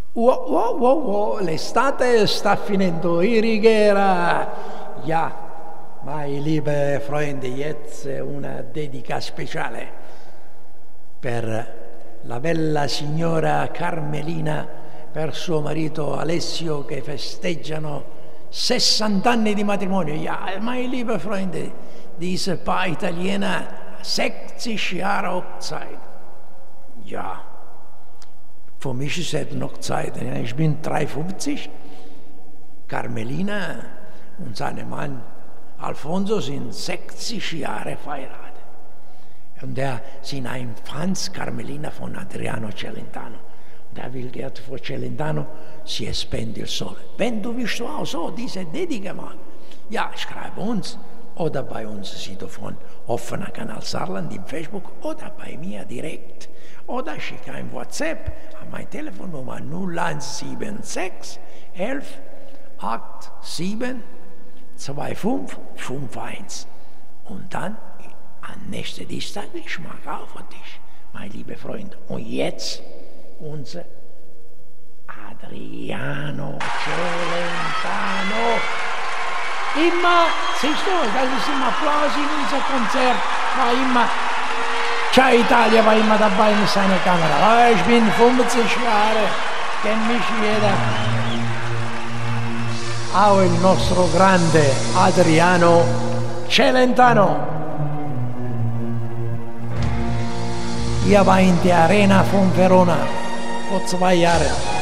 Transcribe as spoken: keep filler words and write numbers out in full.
Oh, oh, oh, oh, l'estate sta finendo, i righiera. Ja, meine liebe Freunde, jetzt una dedica speciale per la bella signora Carmelina, per suo marito Alessio, che festeggiano sessanta anni di matrimonio. Ja, meine liebe Freunde, diese Paar Italiener, sechzig Jahre Hochzeit. Ja. Für mich ist es noch Zeit. Ich bin dreiundfünfzig. Carmelina und sein Mann Alfonso sind sechzig Jahre verheiratet. Und er sind ein Franz Carmelina von Adriano Celentano. Und er will gerne für Celentano, si spende il sole. Wenn du willst, du auch so diese Dedica machen. Ja, schreib uns oder bei uns Sito von offener Kanal Saarland im Facebook oder bei mir direkt. Oder schicke ein WhatsApp an meine Telefonnummer null eins sieben sechs elf siebenundachtzig fünfundzwanzig fünfundfünfzig. Und dann am nächsten Dienstag, ich mag auch für dich, mein lieber Freund. Und jetzt unser Adriano Celentano. Immer, siehst du, das ist immer Applaus in unser Konzert, war immer. Ciao Italia war immer dabei mit seiner Kamera. Oh, ich bin fünfzig Jahre, kennt mich jeder. Auch il nostro grande Adriano Celentano. Er war in der Arena von Verona vor zwei Jahren.